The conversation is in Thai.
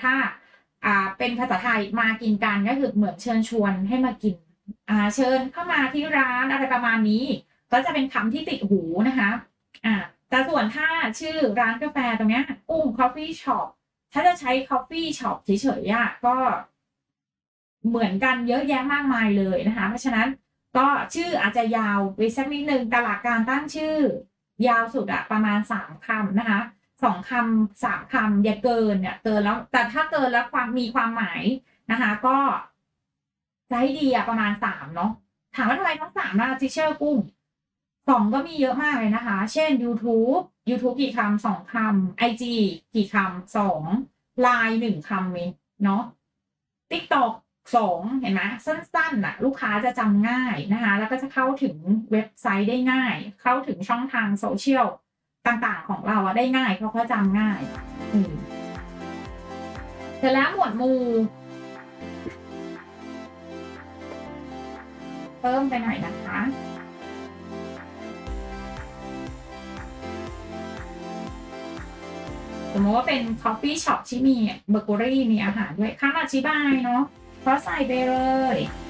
ถ้าเป็นภาษาไทยมากินกันก็คือเหมือนเชิญชวนให้มากินเชิญเข้ามาที่ร้านอะไรประมาณนี้ก็จะเป็นคำที่ติดหูนะคะแต่ส่วนถ้าชื่อร้านกาแฟตรงเนี้ยกุ้ง Coffee Shop ถ้าจะใช้ Coffee Shop เฉยๆก็เหมือนกันเยอะแยะมากมายเลยนะคะเพราะฉะนั้นก็ชื่ออาจจะยาวไปสักนิดนึงตลาดการตั้งชื่อยาวสุดประมาณ3คำนะคะ2คำ3คำอย่าเกินเนี่ยเกินแล้วแต่ถ้าเกินแล้วมีความหมายนะคะก็จะให้ดีประมาณ3เนาะถามว่าทำไมต้อง3ล่ะทิเชอร์กุ้ง2ก็มีเยอะมากเลยนะคะเช่น YouTube กี่คำ2คำ IG กี่คำ2 LINE 1คำเนาะ TikTok 2เห็นไหมสั้นๆลูกค้าจะจำง่ายนะคะแล้วก็จะเข้าถึงเว็บไซต์ได้ง่ายเข้าถึงช่องทางโซเชียลต่างๆของเราได้ง่ายเพราะเขาจำง่ายเสร็จแล้วหมวดหมู่เพิ่มไปหน่อยนะคะสมมติว่าเป็น Coffee Shop ที่มีเบเกอรี่มีอาหารด้วยคำอธิบายเนาะก็ใส่ไปเลย